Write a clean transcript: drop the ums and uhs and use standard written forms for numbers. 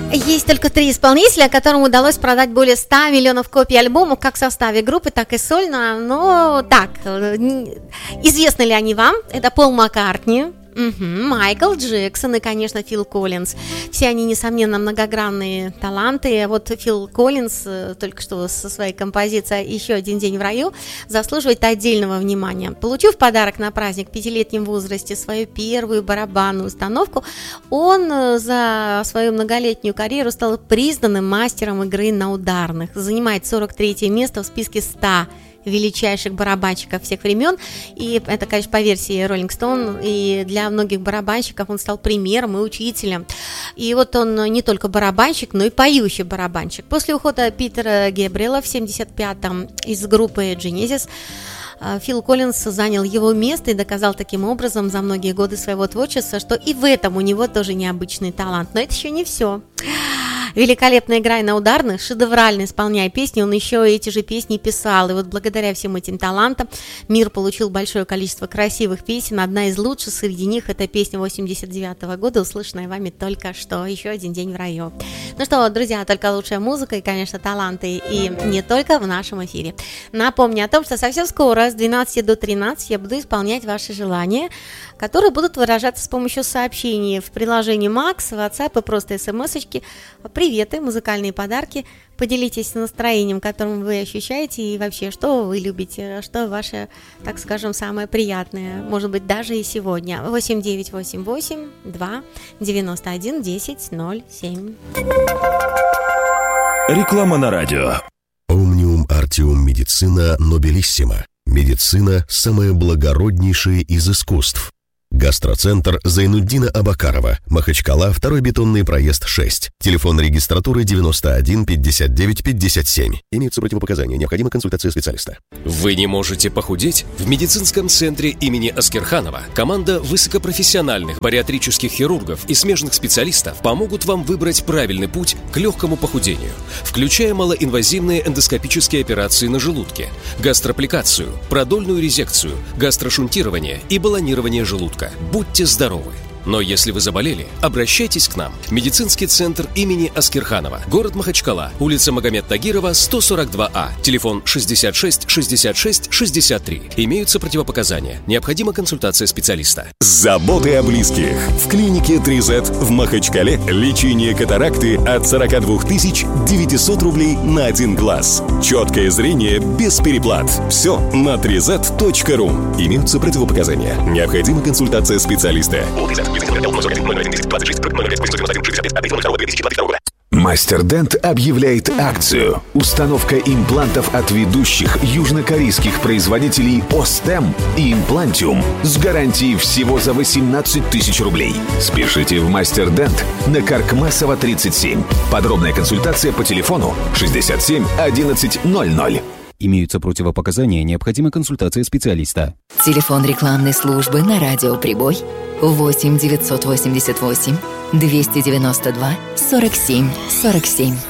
Есть только 3 исполнителя, которым удалось продать более 100 миллионов копий альбома, как в составе группы, так и сольно. Но так, известны ли они вам? Это Пол Маккартни, Майкл Джексон и, конечно, Фил Коллинз. Все они, несомненно, многогранные таланты. Вот Фил Коллинз только что со своей композицией «Еще один день в раю» заслуживает отдельного внимания. Получив в подарок на праздник в 5-летнем возрасте свою первую барабанную установку, он за свою многолетнюю карьеру стал признанным мастером игры на ударных. Занимает 43-е место в списке 100 величайших барабанщиков всех времен. И это, конечно, по версии Rolling Stone. И для многих барабанщиков он стал примером и учителем. И вот он не только барабанщик, но и поющий барабанщик. После ухода Питера Гебриэла в 75-м из группы Genesis, Фил Коллинз занял его место и доказал таким образом за многие годы своего творчества, что и в этом у него тоже необычный талант. Но это еще не все. Великолепно играя на ударных, шедеврально исполняя песни, он еще эти же песни писал. И вот благодаря всем этим талантам мир получил большое количество красивых песен. Одна из лучших среди них — это песня 89-го года, услышанная вами только что, «Еще один день в раю». Ну что, друзья, только лучшая музыка и, конечно, таланты, и не только в нашем эфире. Напомню о том, что совсем скоро с 12 до 13 я буду исполнять ваши желания, которые будут выражаться с помощью сообщений в приложении Max, WhatsApp и просто смс-очки. Приветы, музыкальные подарки. Поделитесь настроением, которым вы ощущаете, и вообще, что вы любите, что ваше, так скажем, самое приятное, может быть, даже и сегодня. 8988 2 91 10 07. Реклама на радио. Omnium Artium Medicina Nobilissima. Медицина – самое благороднейшее из искусств. Гастроцентр Зайнуддина Абакарова, Махачкала, 2-й бетонный проезд 6. Телефон регистратуры 91 59 57. Имеются противопоказания. Необходима консультация специалиста. Вы не можете похудеть? В медицинском центре имени Аскерханова команда высокопрофессиональных бариатрических хирургов и смежных специалистов помогут вам выбрать правильный путь к легкому похудению, включая малоинвазивные эндоскопические операции на желудке, гастроаппликацию, продольную резекцию, гастрошунтирование и баллонирование желудка. Будьте здоровы! Но если вы заболели, обращайтесь к нам. Медицинский центр имени Аскерханова. Город Махачкала. Улица Магомед Тагирова, 142А. Телефон 66 66 63. Имеются противопоказания. Необходима консультация специалиста. Заботы о близких. В клинике 3Z в Махачкале лечение катаракты от 42 900 рублей на один глаз. Четкое зрение без переплат. Все на 3z.ru. Имеются противопоказания. Необходима консультация специалиста. Мастердент объявляет акцию. Установка имплантов от ведущих южнокорейских производителей Остем и Имплантиум с гарантией всего за 18 тысяч рублей. Спешите в Мастердент на Каркмасова 37. Подробная консультация по телефону 67 11 00. Имеются противопоказания, необходима консультация специалиста. Телефон рекламной службы на радио «Прибой» 8 988 292 47 47.